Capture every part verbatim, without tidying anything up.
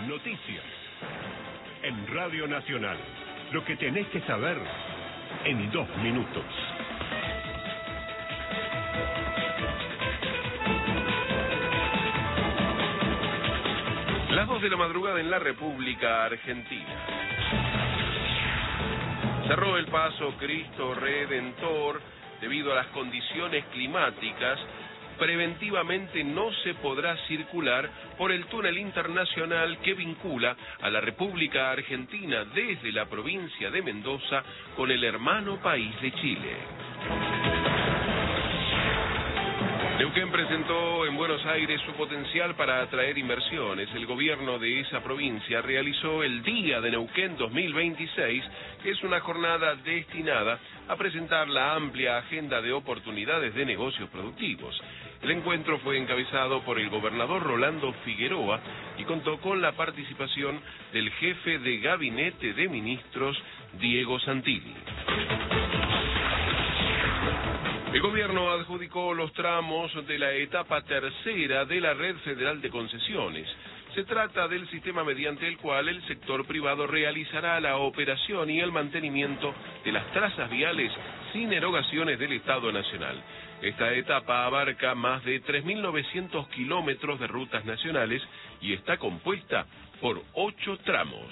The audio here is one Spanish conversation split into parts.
Noticias. En Radio Nacional. Lo que tenés que saber en dos minutos. Las dos de la madrugada en la República Argentina. Cerró el paso Cristo Redentor debido a las condiciones climáticas. Preventivamente no se podrá circular por el túnel internacional que vincula a la República Argentina desde la provincia de Mendoza con el hermano país de Chile. Neuquén presentó en Buenos Aires su potencial para atraer inversiones. El gobierno de esa provincia realizó el Día de Neuquén dos mil veintiséis, que es una jornada destinada a presentar la amplia agenda de oportunidades de negocios productivos. El encuentro fue encabezado por el gobernador Rolando Figueroa y contó con la participación del jefe de gabinete de ministros, Diego Santilli. El gobierno adjudicó los tramos de la etapa tercera de la Red Federal de Concesiones. Se trata del sistema mediante el cual el sector privado realizará la operación y el mantenimiento de las trazas viales sin erogaciones del Estado Nacional. Esta etapa abarca más de tres mil novecientos kilómetros de rutas nacionales y está compuesta por ocho tramos.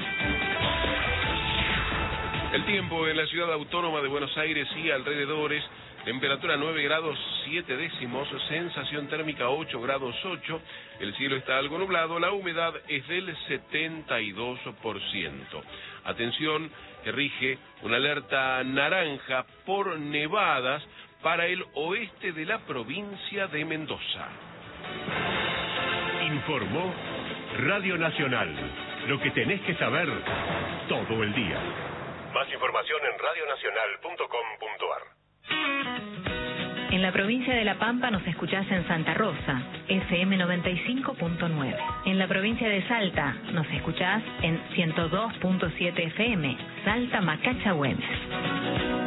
El tiempo en la ciudad autónoma de Buenos Aires y alrededores. Temperatura nueve grados siete décimos, sensación térmica ocho grados ocho, el cielo está algo nublado, la humedad es del setenta y dos por ciento. Atención, que rige una alerta naranja por nevadas para el oeste de la provincia de Mendoza. Informó Radio Nacional. Lo que tenés que saber todo el día. Más información en radio nacional punto com punto ar. En la provincia de La Pampa nos escuchás en Santa Rosa, F M noventa y cinco punto nueve. En la provincia de Salta nos escuchás en ciento dos punto siete F M, Salta Macacha Güemes.